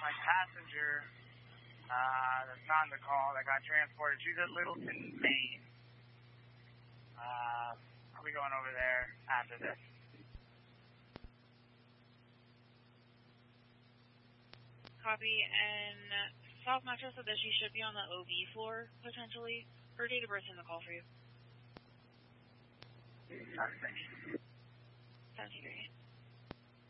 my passenger that's not in the call that got transported. She's at Littleton, Maine. I'll be going over there after this. Copy, and South Metro said that she should be on the OB floor, potentially. Her date of birth in the call for you. 73. 73.